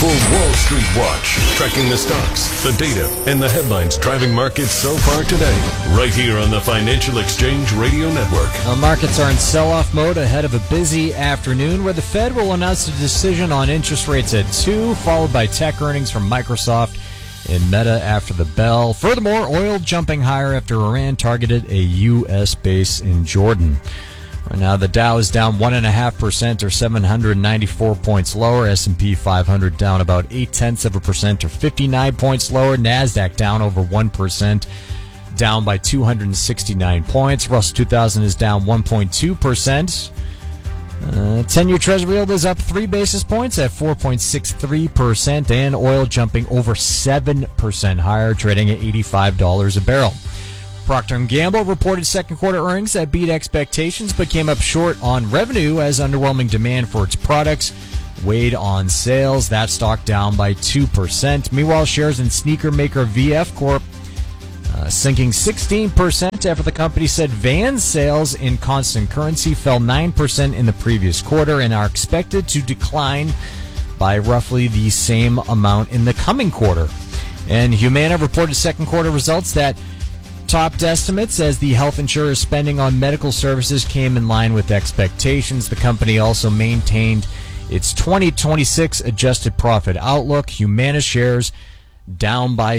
for Wall Street Watch, tracking the stocks, the data, and the headlines driving markets so far today, right here on the Financial Exchange Radio Network. Markets are in sell-off mode ahead of a busy afternoon where the Fed will announce a decision on interest rates at 2, followed by tech earnings from Microsoft and Meta after the bell. Furthermore, oil jumping higher after Iran targeted a U.S. base in Jordan. Right now, the Dow is down 1.5% or 794 points lower. S&P 500 down about 0.8% or 59 points lower. NASDAQ down over 1%, down by 269 points. Russell 2000 is down 1.2%. 10-year Treasury yield is up 3 basis points at 4.63%, and oil jumping over 7% higher, trading at $85 a barrel. Procter & Gamble reported second quarter earnings that beat expectations but came up short on revenue as underwhelming demand for its products weighed on sales. That stock down by 2%. Meanwhile, shares in sneaker maker VF Corp sinking 16% after the company said Vans sales in constant currency fell 9% in the previous quarter and are expected to decline by roughly the same amount in the coming quarter. And Humana reported second quarter results that topped estimates as the health insurer's spending on medical services came in line with expectations. The company also maintained its 2026 adjusted profit outlook. Humana shares down by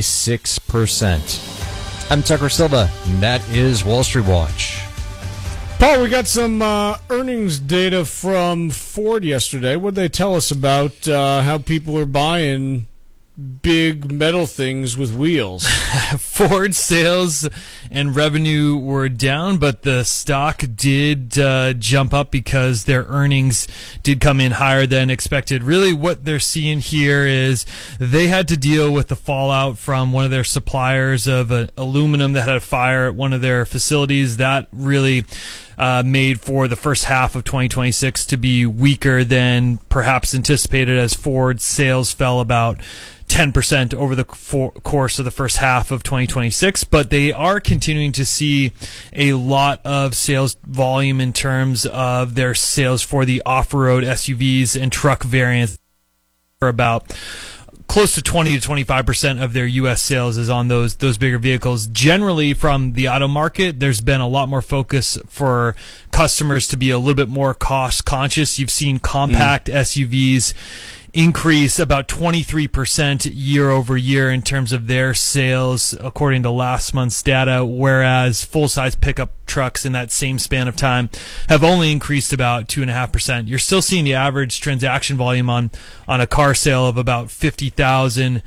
6%. I'm Tucker Silva, and that is Wall Street Watch. Paul, we got some earnings data from Ford yesterday. What did they tell us about how people are buying big metal things with wheels? Ford sales and revenue were down, but the stock did jump up because their earnings did come in higher than expected. Really what they're seeing here is they had to deal with the fallout from one of their suppliers of aluminum that had a fire at one of their facilities. That really made for the first half of 2026 to be weaker than perhaps anticipated, as Ford's sales fell about 10% over the course of the first half of 2026, but they are continuing to see a lot of sales volume in terms of their sales for the off-road SUVs and truck variants. For about close to 20 to 25% of their U.S. sales is on those bigger vehicles. Generally, from the auto market, there's been a lot more focus for customers to be a little bit more cost conscious. You've seen compact SUVs increase about 23% year over year in terms of their sales, according to last month's data, whereas full-size pickup trucks in that same span of time have only increased about 2.5%. You're still seeing the average transaction volume on a car sale of about $50,000.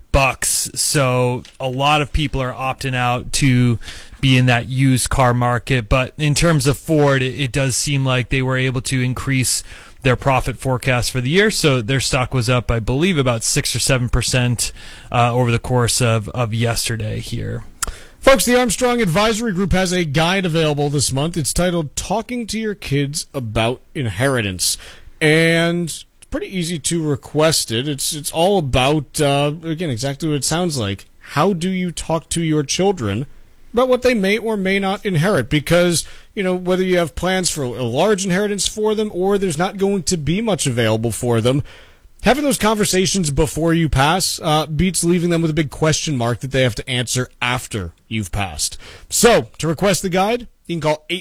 So a lot of people are opting out to be in that used car market. But in terms of Ford, it does seem like they were able to increase their profit forecast for the year. So their stock was up, I believe, about 6 or 7% over the course of yesterday here. Folks, the Armstrong Advisory Group has a guide available this month. It's titled Talking to Your Kids About Inheritance. And it's pretty easy to request it. It's all about, again, exactly what it sounds like. How do you talk to your children about what they may or may not inherit? Because, you know, whether you have plans for a large inheritance for them or there's not going to be much available for them, having those conversations before you pass beats leaving them with a big question mark that they have to answer after you've passed. So, to request the guide, you can call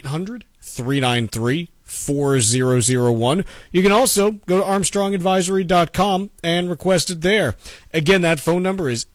800-393-4001. You can also go to ArmstrongAdvisory.com and request it there. Again, that phone number is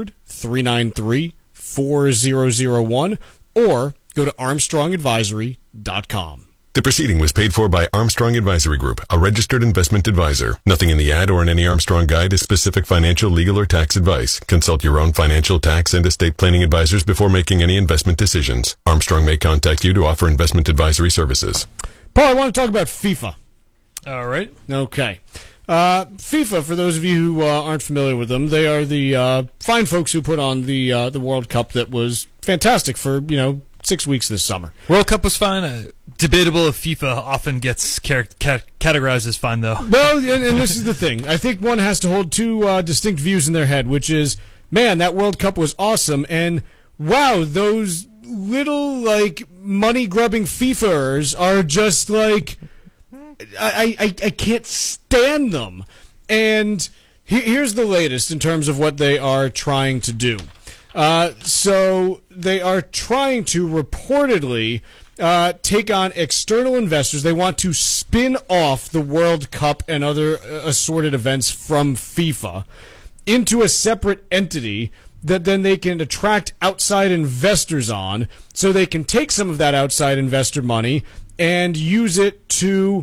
800-393-4001, or go to ArmstrongAdvisory.com. The proceeding was paid for by Armstrong Advisory Group, a registered investment advisor. Nothing in the ad or in any Armstrong guide is specific financial, legal, or tax advice. Consult your own financial, tax, and estate planning advisors before making any investment decisions. Armstrong may contact you to offer investment advisory services. Paul, I want to talk about FIFA. All right. Okay. FIFA, for those of you who aren't familiar with them, they are the fine folks who put on the World Cup that was fantastic for, 6 weeks this summer. World Cup was fine. Debatable if FIFA often gets categorized as fine, though. Well, and this is the thing. I think one has to hold two distinct views in their head, which is, man, that World Cup was awesome, and wow, those little, money-grubbing FIFAers are just, I can't stand them. And Here's the latest in terms of what they are trying to do. So they are trying to reportedly take on external investors. They want to spin off the World Cup and other assorted events from FIFA into a separate entity that then they can attract outside investors on, so they can take some of that outside investor money and use it to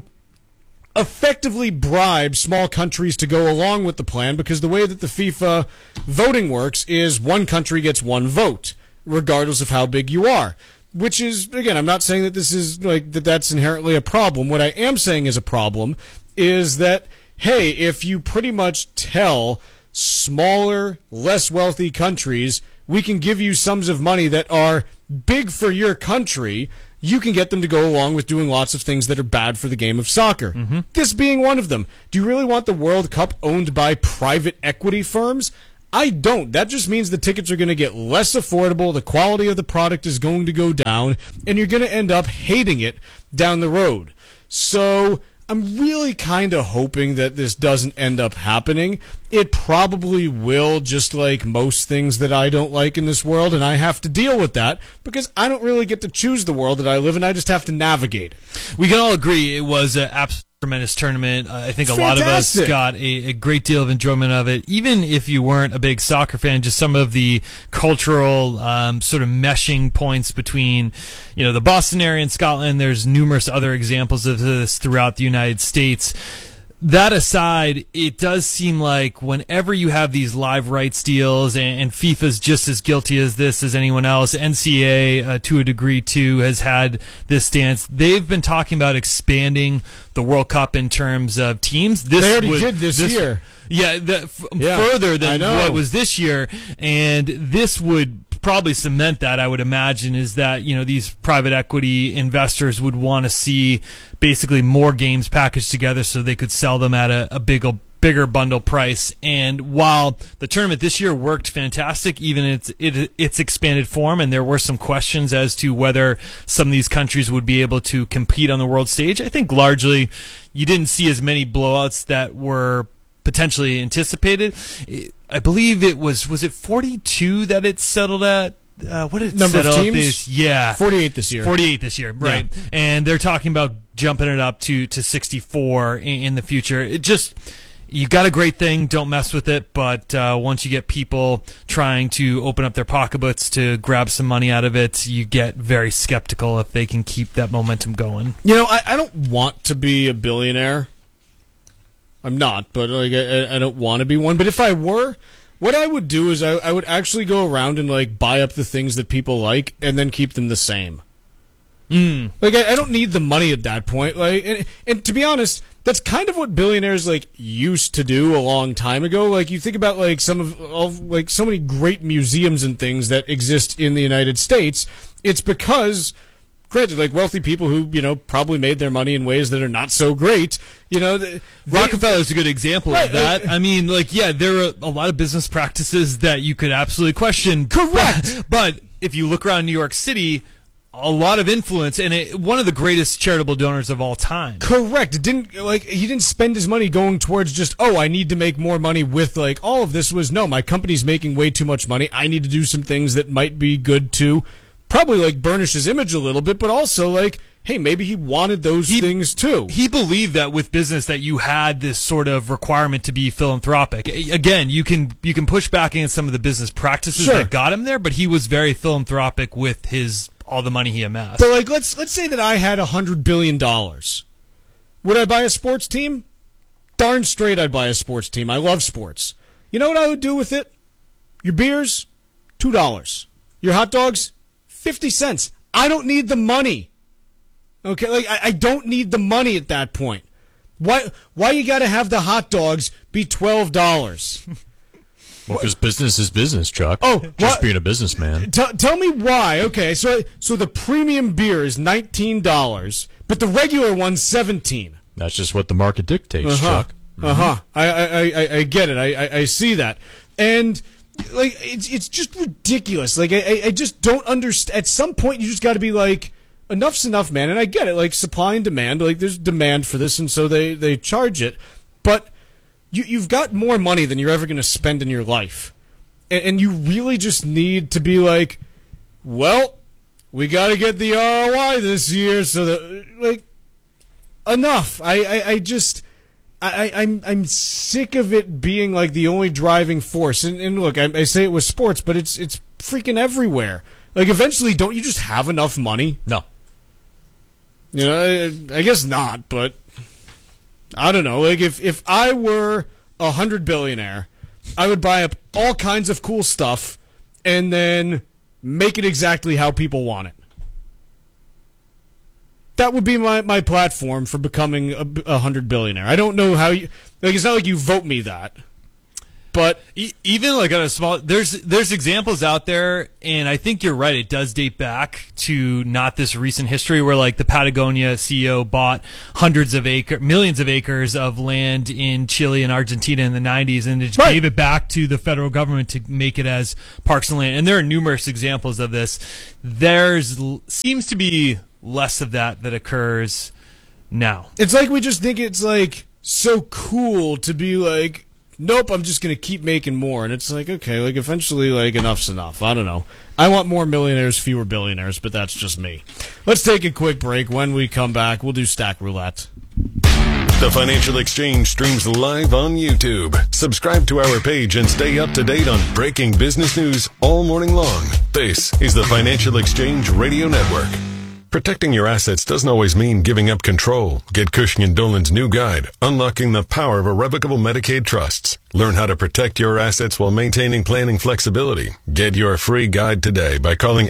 effectively bribe small countries to go along with the plan, because the way that the FIFA voting works is one country gets one vote, regardless of how big you are. Which is, again, I'm not saying that this is like that's inherently a problem. What I am saying is a problem is that, hey, if you pretty much tell smaller, less wealthy countries, we can give you sums of money that are big for your country, you can get them to go along with doing lots of things that are bad for the game of soccer. Mm-hmm. This being one of them. Do you really want the World Cup owned by private equity firms? I don't. That just means the tickets are going to get less affordable, the quality of the product is going to go down, and you're going to end up hating it down the road. So I'm really kind of hoping that this doesn't end up happening. It probably will, just like most things that I don't like in this world, and I have to deal with that because I don't really get to choose the world that I live in. I just have to navigate it. We can all agree it was an absolute tremendous tournament. I think a lot of us got a great deal of enjoyment of it, even if you weren't a big soccer fan. Just some of the cultural sort of meshing points between, the Boston area and Scotland. There's numerous other examples of this throughout the United States. That aside, it does seem like whenever you have these live rights deals, and FIFA's just as guilty as this as anyone else, NCAA to a degree too has had this stance. They've been talking about expanding the World Cup in terms of teams. They already did this year. Yeah, further than what was this year, and this would probably cement that, I would imagine, is that these private equity investors would want to see basically more games packaged together so they could sell them at a bigger bundle price. And while the tournament this year worked fantastic, even its expanded form, and there were some questions as to whether some of these countries would be able to compete on the world stage, I think largely you didn't see as many blowouts that were potentially anticipated. I believe it was it 42 that it settled at? What did it number settle of teams? 48 this year. 48 this year, right. Yeah. And they're talking about jumping it up to 64 in the future. It just, you got a great thing, don't mess with it, but once you get people trying to open up their pocketbooks to grab some money out of it, you get very skeptical if they can keep that momentum going. I don't want to be a billionaire. I'm not, but I don't want to be one. But if I were, what I would do is I would actually go around and buy up the things that people like and then keep them the same. I don't need the money at that point. And to be honest, that's kind of what billionaires used to do a long time ago. You think about some of so many great museums and things that exist in the United States. It's because, granted, wealthy people who, probably made their money in ways that are not so great, Rockefeller's a good example of that. I mean, there are a lot of business practices that you could absolutely question. Correct. But if you look around New York City, a lot of influence, and one of the greatest charitable donors of all time. Correct. He didn't spend his money going towards just, I need to make more money with all of this. Was, no, my company's making way too much money. I need to do some things that might be good to probably burnish his image a little bit, but also hey, maybe he wanted those things too. He believed that with business that you had this sort of requirement to be philanthropic. Again, you can push back against some of the business practices that got him there, but he was very philanthropic with all the money he amassed. So let's say that I had $100 billion. Would I buy a sports team? Darn straight I'd buy a sports team. I love sports. You know what I would do with it? Your beers, $2. Your hot dogs, 50 cents. I don't need the money. Okay, I don't need the money at that point. Why you got to have the hot dogs be $12? Well, because business is business, Chuck. Just being a businessman. Tell me why. Okay, so the premium beer is $19, but the regular one's $17. That's just what the market dictates, Chuck. I get it. I see that, and it's just ridiculous. I just don't understand. At some point, you just got to be enough's enough, man. And I get it. Supply and demand. There's demand for this, and so they charge it, but you've got more money than you're ever going to spend in your life. And you really just need to be like, well, we got to get the ROI this year, so that, like, enough. I'm sick of it being like the only driving force. And look, I say it with sports, but it's freaking everywhere. Like, eventually, don't you just have enough money? No. You know, I guess not, but I don't know. Like, if I were a 100 billionaire, I would buy up all kinds of cool stuff and then make it exactly how people want it. That would be my platform for becoming a 100 billionaire. I don't know how you, like, it's not like you vote me that. But even like on a small, there's examples out there, and I think you're right. It does date back to not this recent history where like the Patagonia CEO bought millions of acres of land in Chile and Argentina in the 90s, and it gave it back to the federal government to make it as parks and land. And there are numerous examples of this. Seems to be less of that occurs now. It's like we just think it's like so cool to be like, nope, I'm just going to keep making more. And it's like, okay, like eventually, like, enough's enough. I don't know. I want more millionaires, fewer billionaires, but that's just me. Let's take a quick break. When we come back, we'll do Stack Roulette. The Financial Exchange streams live on YouTube. Subscribe to our page and stay up to date on breaking business news all morning long. This is the Financial Exchange Radio Network. Protecting your assets doesn't always mean giving up control. Get Cushing & Dolan's new guide, Unlocking the Power of Irrevocable Medicaid Trusts. Learn how to protect your assets while maintaining planning flexibility. Get your free guide today by calling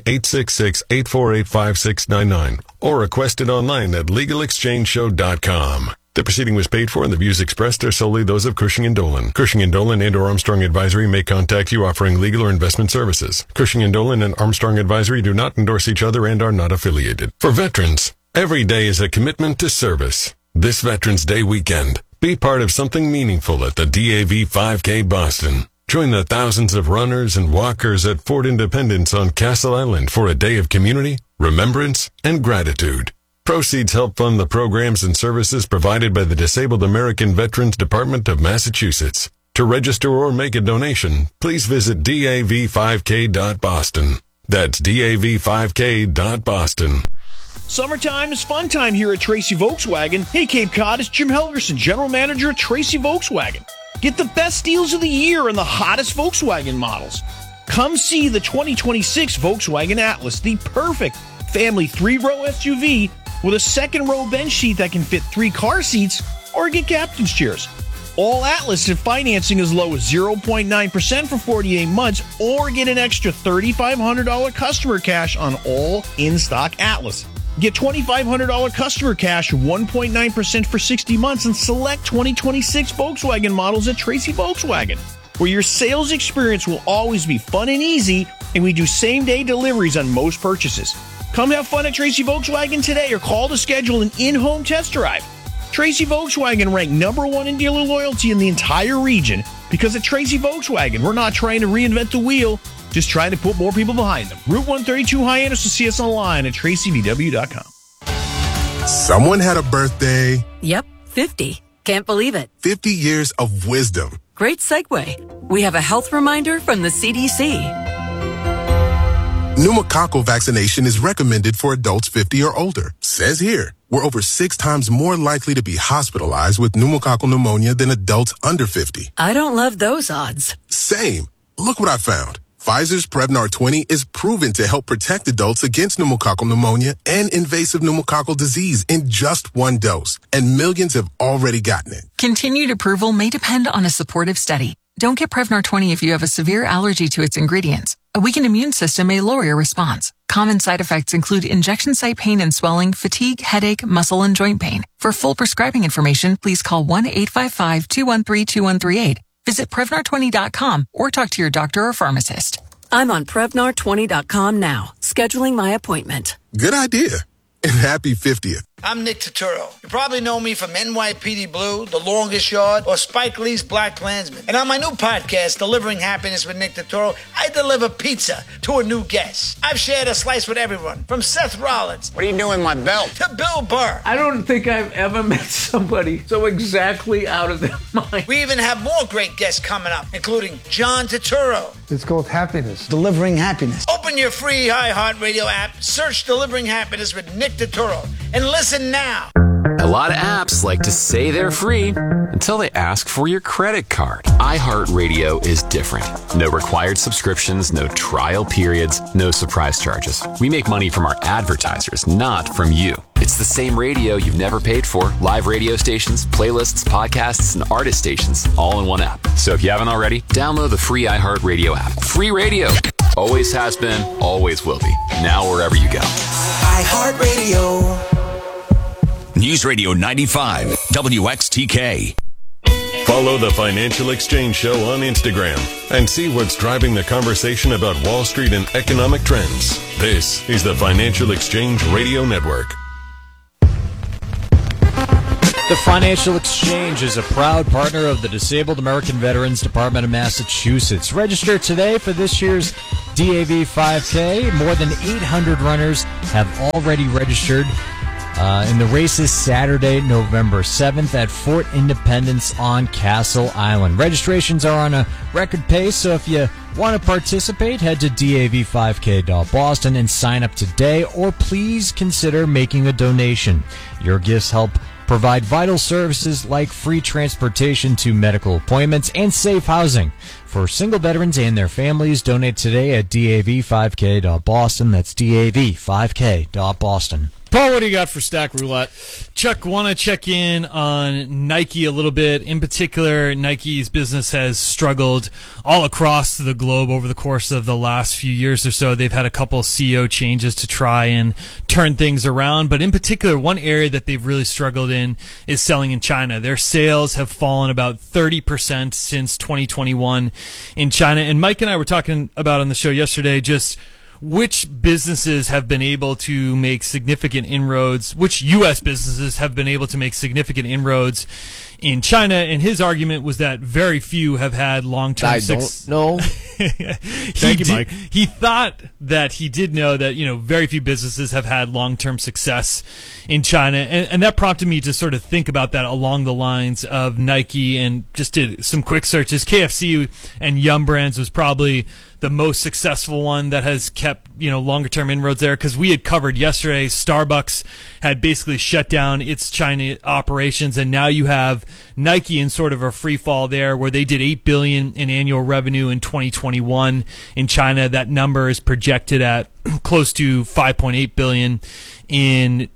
866-848-5699 or request it online at LegalExchangeShow.com. The proceeding was paid for and the views expressed are solely those of Cushing & Dolan. Cushing & Dolan and or Armstrong Advisory may contact you offering legal or investment services. Cushing & Dolan and Armstrong Advisory do not endorse each other and are not affiliated. For veterans, every day is a commitment to service. This Veterans Day weekend, be part of something meaningful at the DAV 5K Boston. Join the thousands of runners and walkers at Fort Independence on Castle Island for a day of community, remembrance, and gratitude. Proceeds help fund the programs and services provided by the Disabled American Veterans Department of Massachusetts. To register or make a donation, please visit dav5k.boston. That's dav5k.boston. Summertime is fun time here at Tracy Volkswagen. Hey, Cape Cod, it's Jim Helgerson, General Manager at Tracy Volkswagen. Get the best deals of the year on the hottest Volkswagen models. Come see the 2026 Volkswagen Atlas, the perfect family 3-row SUV with a second-row bench seat that can fit 3 car seats, or get captain's chairs. All Atlas have financing as low as 0.9% for 48 months, or get an extra $3,500 customer cash on all in-stock Atlas. Get $2,500 customer cash, 1.9% for 60 months, and select 2026 Volkswagen models at Tracy Volkswagen, where your sales experience will always be fun and easy, and we do same-day deliveries on most purchases. Come have fun at Tracy Volkswagen today or call to schedule an in-home test drive. Tracy Volkswagen ranked #1 in dealer loyalty in the entire region because at Tracy Volkswagen, we're not trying to reinvent the wheel, just trying to put more people behind them. Route 132 Hyannis, to see us online at tracyvw.com. Someone had a birthday. Yep, 50. Can't believe it. 50 years of wisdom. Great segue. We have a health reminder from the CDC. Pneumococcal vaccination is recommended for adults 50 or older. Says here, we're over 6 times more likely to be hospitalized with pneumococcal pneumonia than adults under 50. I don't love those odds. Same. Look what I found. Pfizer's Prevnar 20 is proven to help protect adults against pneumococcal pneumonia and invasive pneumococcal disease in just 1 dose, and millions have already gotten it. Continued approval may depend on a supportive study. Don't get Prevnar 20 if you have a severe allergy to its ingredients. A weakened immune system may lower your response. Common side effects include injection site pain and swelling, fatigue, headache, muscle, and joint pain. For full prescribing information, please call 1-855-213-2138. Visit Prevnar20.com or talk to your doctor or pharmacist. I'm on Prevnar20.com now, scheduling my appointment. Good idea. And happy 50th. I'm Nick Turturro. You probably know me from NYPD Blue, The Longest Yard, or Spike Lee's Black Klansman. And on my new podcast, Delivering Happiness with Nick Turturro, I deliver pizza to a new guest. I've shared a slice with everyone, from Seth Rollins. What are you doing with my belt? To Bill Burr. I don't think I've ever met somebody so exactly out of their mind. We even have more great guests coming up, including John Turturro. It's called Happiness. Delivering Happiness. Open your free iHeartRadio app, search Delivering Happiness with Nick Turturro, and listen now. A lot of apps like to say they're free until they ask for your credit card. iHeartRadio is different. No required subscriptions, no trial periods, no surprise charges. We make money from our advertisers, not from you. It's the same radio you've never paid for. Live radio stations, playlists, podcasts, and artist stations all in one app. So if you haven't already, download the free iHeartRadio app. Free radio. Always has been, always will be. Now wherever you go. iHeartRadio. News Radio 95, WXTK. Follow the Financial Exchange Show on Instagram and see what's driving the conversation about Wall Street and economic trends. This is the Financial Exchange Radio Network. The Financial Exchange is a proud partner of the Disabled American Veterans Department of Massachusetts. Register today for this year's DAV 5K. More than 800 runners have already registered. And the race is Saturday, November 7th at Fort Independence on Castle Island. Registrations are on a record pace, so if you want to participate, head to dav5k.boston and sign up today, or please consider making a donation. Your gifts help provide vital services like free transportation to medical appointments and safe housing for single veterans and their families. Donate today at dav5k.boston. That's dav5k.boston. Paul, what do you got for Stack Roulette? Chuck, want to check in on Nike a little bit. In particular, Nike's business has struggled all across the globe over the course of the last few years or so. They've had a couple CEO changes to try and turn things around. But in particular, one area that they've really struggled in is selling in China. Their sales have fallen about 30% since 2021 in China. And Mike and I were talking about on the show yesterday just which businesses have been able to make significant inroads, which U.S. businesses have been able to make significant inroads in China, and his argument was that very few have had long-term success. I don't know. Thank you, Mike. He thought that he did know that, very few businesses have had long-term success in China, and that prompted me to sort of think about that along the lines of Nike, and just did some quick searches. KFC and Yum Brands was probably the most successful one that has kept, longer term inroads there, because we had covered yesterday Starbucks had basically shut down its China operations, and now you have Nike in sort of a free fall there, where they did $8 billion in annual revenue in 2021 in China. That number is projected at close to $5.8 billion in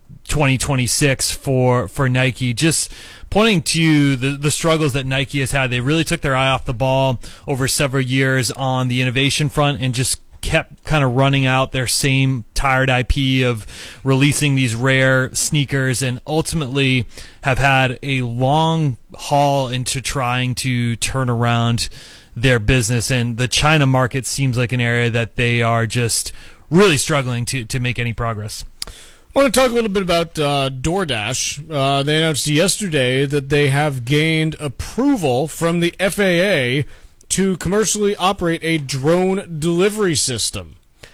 2026 for Nike. Just pointing to the struggles that Nike has had. They really took their eye off the ball over several years on the innovation front and just kept kind of running out their same tired IP of releasing these rare sneakers, and ultimately have had a long haul into trying to turn around their business. And the China market seems like an area that they are just really struggling to make any progress. I want to talk a little bit about DoorDash. They announced yesterday that they have gained approval from the FAA to commercially operate a drone delivery system.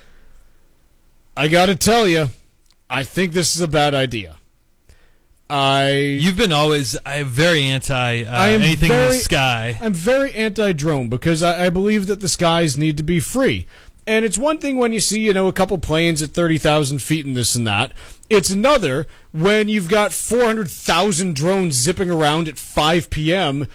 I got to tell you, I think this is a bad idea. You've been always very anti anything in the sky. I'm very anti-drone because I believe that the skies need to be free. And it's one thing when you see, a couple planes at 30,000 feet and this and that. It's another when you've got 400,000 drones zipping around at 5 p.m.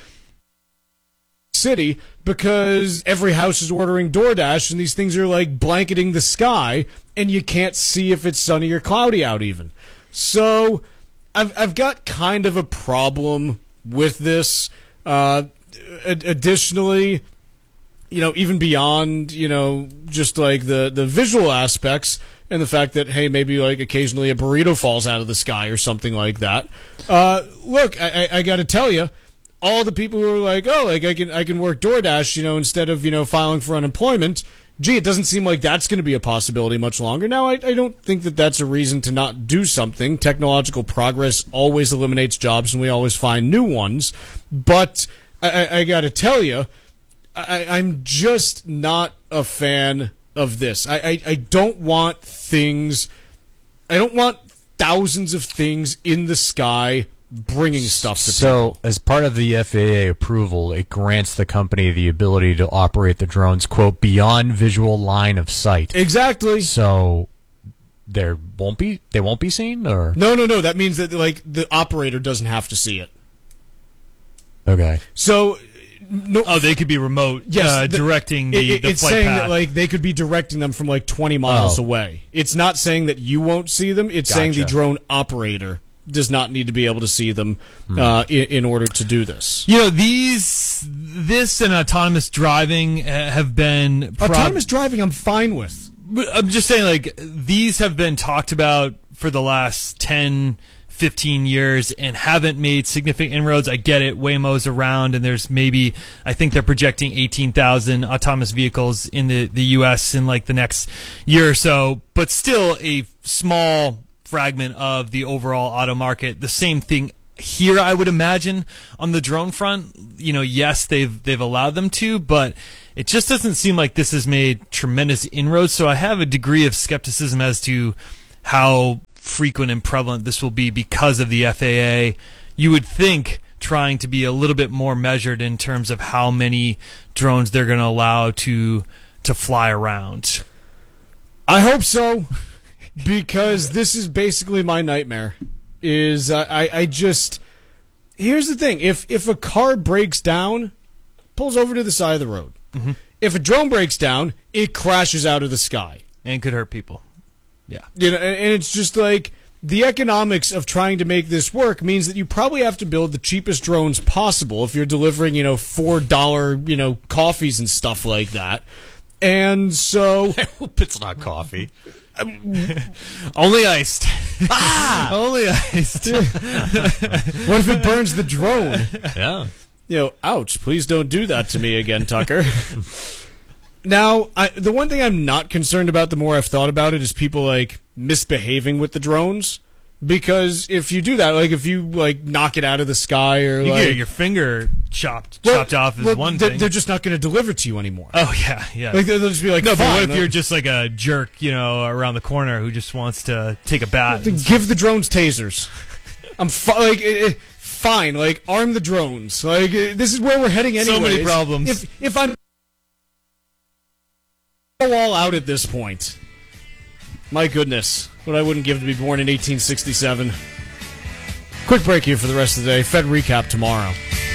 city because every house is ordering DoorDash and these things are like blanketing the sky and you can't see if it's sunny or cloudy out even. So I've got kind of a problem with this. Additionally, even beyond, just like the visual aspects and the fact that, hey, maybe like occasionally a burrito falls out of the sky or something like that. Look, I got to tell you, all the people who are like, oh, like I can work DoorDash, instead of, filing for unemployment, gee, it doesn't seem like that's going to be a possibility much longer. Now, I don't think that that's a reason to not do something. Technological progress always eliminates jobs, and we always find new ones. But I got to tell you, I'm just not a fan of this. I don't want things. I don't want thousands of things in the sky bringing stuff to people. So, as part of the FAA approval, it grants the company the ability to operate the drones, quote, beyond visual line of sight. Exactly. So, they won't be seen, or no. That means that like the operator doesn't have to see it. Okay. So, no. They could be remote, directing the it's flight saying path. that like they could be directing them from like 20 miles away. It's not saying that you won't see them. It's saying the drone operator does not need to be able to see them in order to do this. You know, this and autonomous driving have been autonomous driving. I'm fine with. I'm just saying, like, these have been talked about for the last 10, 15 years and haven't made significant inroads. I get it. Waymo's around, and there's maybe, I think they're projecting 18,000 autonomous vehicles in the U.S. in like the next year or so, but still a small fragment of the overall auto market. The same thing here, I would imagine, on the drone front. You know, yes, they've allowed them to, but it just doesn't seem like this has made tremendous inroads. So I have a degree of skepticism as to how frequent and prevalent this will be because of the FAA. You would think trying to be a little bit more measured in terms of how many drones they're going to allow to fly around. I hope so. Because this is basically my nightmare. Is I just here's the thing: if a car breaks down, pulls over to the side of the road. Mm-hmm. If a drone breaks down, it crashes out of the sky and could hurt people. Yeah, you know, and it's just like the economics of trying to make this work means that you probably have to build the cheapest drones possible if you're delivering, $4, coffees and stuff like that. And so I hope it's not coffee. Only iced. Only iced. What if it burns the drone? Yeah. Ouch, please don't do that to me again, Tucker. Now, the one thing I'm not concerned about the more I've thought about it is people, misbehaving with the drones. Because if you do that, if you, knock it out of the sky or, you get your finger chopped off is one thing. They're just not going to deliver to you anymore. Oh, yeah. They'll just be like, no, fine. But what if you're just like a jerk, around the corner who just wants to take a bat? Give the drones tasers. I'm fine. Arm the drones. This is where we're heading anyways. So many problems. If I'm all out at this point, my goodness, what I wouldn't give to be born in 1867. Quick break here for the rest of the day. Fed recap tomorrow.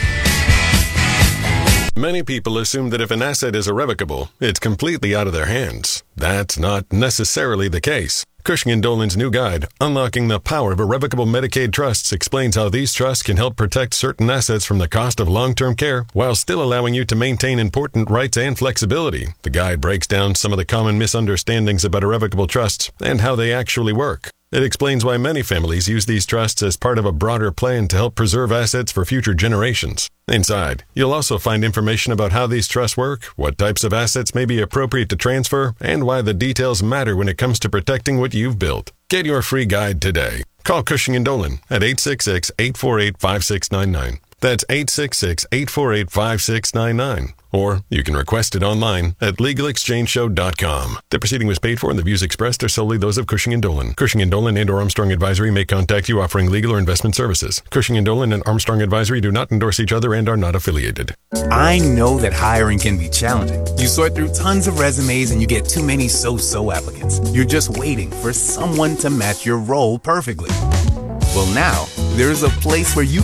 Many people assume that if an asset is irrevocable, it's completely out of their hands. That's not necessarily the case. Cushing & Dolan's new guide, Unlocking the Power of Irrevocable Medicaid Trusts, explains how these trusts can help protect certain assets from the cost of long-term care while still allowing you to maintain important rights and flexibility. The guide breaks down some of the common misunderstandings about irrevocable trusts and how they actually work. It explains why many families use these trusts as part of a broader plan to help preserve assets for future generations. Inside, you'll also find information about how these trusts work, what types of assets may be appropriate to transfer, and why the details matter when it comes to protecting what you've built. Get your free guide today. Call Cushing & Dolan at 866-848-5699. That's 866-848-5699. Or you can request it online at LegalExchangeShow.com. The proceeding was paid for and the views expressed are solely those of Cushing & Dolan. Cushing & Dolan and or Armstrong Advisory may contact you offering legal or investment services. Cushing & Dolan and Armstrong Advisory do not endorse each other and are not affiliated. I know that hiring can be challenging. You sort through tons of resumes and you get too many so-so applicants. You're just waiting for someone to match your role perfectly. Well, now, there's a place where you